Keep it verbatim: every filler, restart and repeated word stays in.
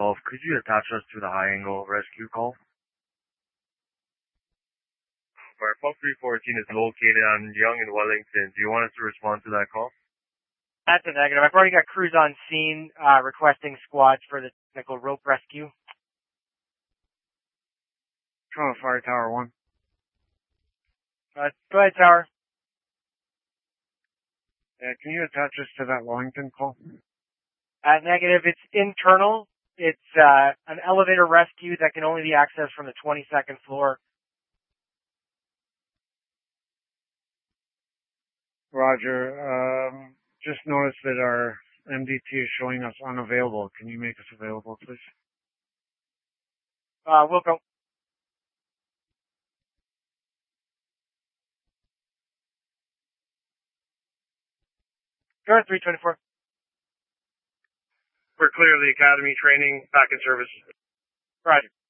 Golf, could you attach us to the high-angle rescue call? Our Pump three fourteen is located on Young and Wellington. Do you want us to respond to that call? That's a negative. I've already got crews on scene uh, requesting squads for the technical rope rescue. Toronto Fire Tower one. Uh, go ahead, Tower. Yeah, can you attach us to that Wellington call? Uh, negative. It's internal. It's uh, an elevator rescue that can only be accessed from the twenty-second floor. Roger. Um, just noticed that our M D T is showing us unavailable. Can you make us available, please? Uh, we'll go. Go ahead, three twenty-four. We're clear of the academy training, back in service. Roger.